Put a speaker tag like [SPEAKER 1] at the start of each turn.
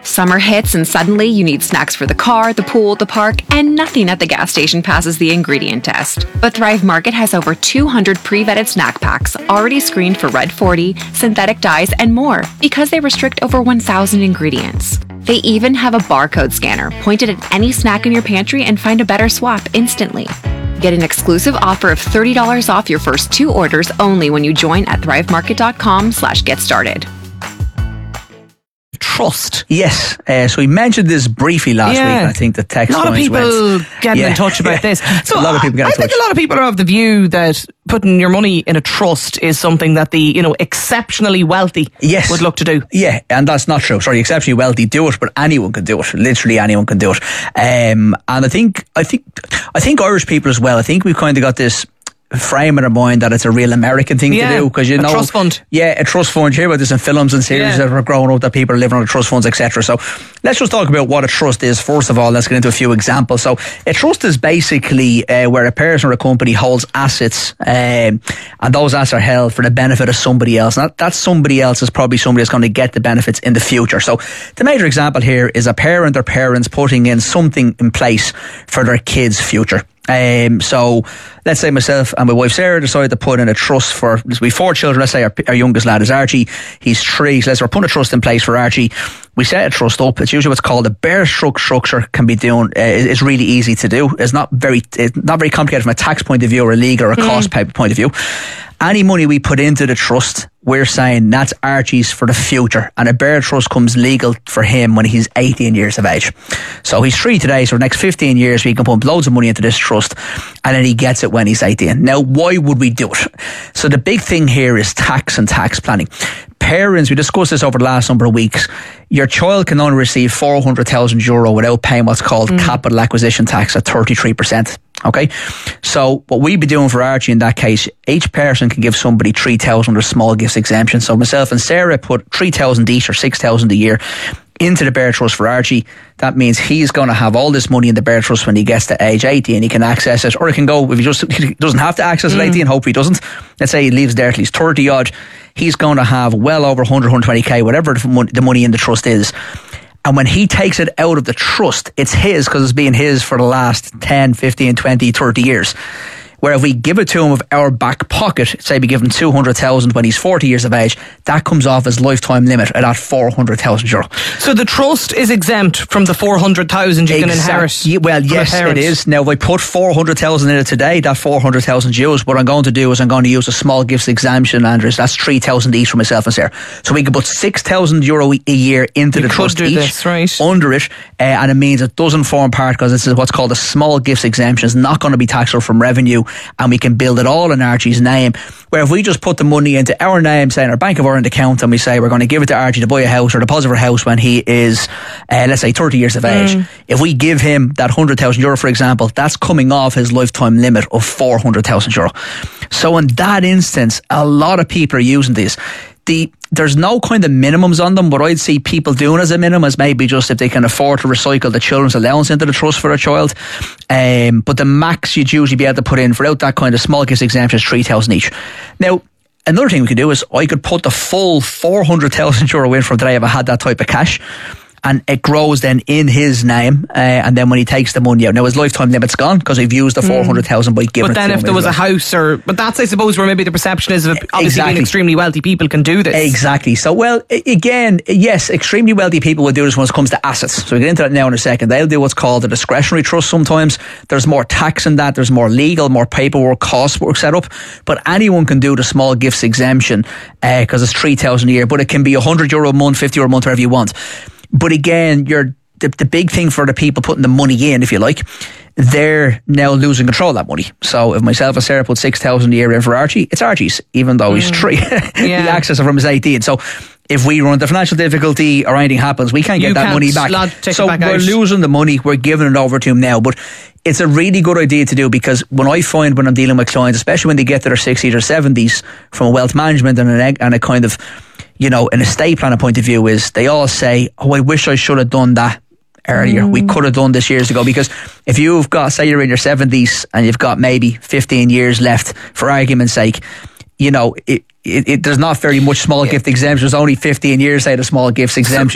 [SPEAKER 1] Summer hits and suddenly you need snacks for the car, the pool, the park, and nothing at the gas station passes the ingredient test. But Thrive Market has over 200 pre-vetted snack packs already screened for Red 40, synthetic dyes, and more because they restrict over 1,000 ingredients. They even have a barcode scanner pointed at any snack in your pantry and find a better swap instantly. Get an exclusive offer of $30 off your first 2 orders only when you join at thrivemarket.com/get started.
[SPEAKER 2] Trust.
[SPEAKER 3] Yes, so we mentioned this briefly last week, and I think the text
[SPEAKER 2] a lot of people getting in touch about this. So
[SPEAKER 3] a lot of people
[SPEAKER 2] I think a lot of people are of the view that putting your money in a trust is something that the exceptionally wealthy would look to do.
[SPEAKER 3] Yeah, and that's not true. Sorry, exceptionally wealthy do it, but anyone can do it. Literally anyone can do it. And I think Irish people as well. I think we've kind of got this frame in our mind that it's a real American thing to do, because a
[SPEAKER 2] trust fund.
[SPEAKER 3] Yeah, a trust fund. You hear about this in films and series that are growing up, that people are living on trust funds, etc. So let's just talk about what a trust is. First of all, let's get into a few examples. So a trust is basically where a person or a company holds assets, and those assets are held for the benefit of somebody else. And that somebody else is probably somebody that's going to get the benefits in the future. So the major example here is a parent or parents putting in something in place for their kids' future. So let's say myself and my wife Sarah decided to put in a trust for, we have 4 children. Let's say our youngest lad is Archie, he's 3, so let's put a trust in place for Archie. We set a trust up. It's usually what's called a bare structure. Can be done. It's really easy to do. It's not very complicated from a tax point of view or a legal or a cost point of view. Any money we put into the trust, we're saying that's Archie's for the future, and a bare trust comes legal for him when he's 18 years of age. So he's 3 today, so for the next 15 years we can pump loads of money into this trust, and then he gets it when he's 18. Now, why would we do it? So the big thing here is tax and tax planning. Parents, we discussed this over the last number of weeks, your child can only receive €400,000 without paying what's called capital acquisition tax at 33%. Okay, so what we'd be doing for Archie in that case, each person can give somebody 3,000 or small gifts exemption. So myself and Sarah put 3,000 each or 6,000 a year into the Bear Trust for Archie. That means he's going to have all this money in the Bear Trust when he gets to age 80, and he can access it, or he can go, if he doesn't have to access it at 80, and hopefully he doesn't. Let's say he leaves there till he's 30 odd. He's going to have well over 100, 120k, whatever the money in the trust is. And when he takes it out of the trust, it's his because it's been his for the last 10, 15, 20, 30 years. Where if we give it to him of our back pocket, say we give him 200,000 when he's 40 years of age, that comes off his lifetime limit at that €400,000.
[SPEAKER 2] So the trust is exempt from the 400,000 you can inherit.
[SPEAKER 3] Well, yes, it is. Now, if I put 400,000 in it today, that €400,000, what I'm going to do is I'm going to use a small gifts exemption, Andrews. That's 3,000 each for myself and Sarah. So we can put €6,000 a year into the trust each, under it, and it means it doesn't form part, because this is what's called a small gifts exemption. It's not going to be taxable from revenue, and we can build it all in Archie's name. Where if we just put the money into our name, say in our Bank of Ireland account, and we say we're going to give it to Archie to buy a house or deposit for a house when he is, let's say, 30 years of age, if we give him that €100,000, for example, that's coming off his lifetime limit of €400,000. So in that instance, a lot of people are using these. There's no kind of minimums on them. What I'd see people doing as a minimum is maybe just if they can afford to recycle the children's allowance into the trust for a child. But the max you'd usually be able to put in without that kind of small gifts exemption is 3,000 each. Now, another thing we could do is I could put the full €400,000 in from today if I had that type of cash, and it grows then in his name, and then when he takes the money out, now his lifetime limit's gone because we've used the 400,000 by giving it to him.
[SPEAKER 2] But then if there was a house, but that's, I suppose, where maybe the perception is of obviously being extremely wealthy people can do this.
[SPEAKER 3] Exactly. So, well, again, yes, extremely wealthy people will do this when it comes to assets. So we'll get into that now in a second. They'll do what's called a discretionary trust sometimes. There's more tax in that. There's more legal, more paperwork, cost work set up. But anyone can do the small gifts exemption because it's 3,000 a year. But it can be €100 a month, €50 a month, whatever you want. But again, the big thing for the people putting the money in, if you like, they're now losing control of that money. So if myself and Sarah put 6,000 a year in for Archie, it's Archie's, even though he's 3. He accesses it from his 18. So if we run into financial difficulty or anything happens, we can't get that money back. So we're losing the money, we're giving it over to him now. But it's a really good idea to do, because when I'm dealing with clients, especially when they get to their 60s or 70s, from a wealth management and a kind of, an estate planning point of view, is they all say, oh, I wish I should have done that earlier. We could have done this years ago. Because if you've got, say you're in your 70s and you've got maybe 15 years left, for argument's sake, there's not very much small gift exemption. There's only 15 years out of small gifts exemption.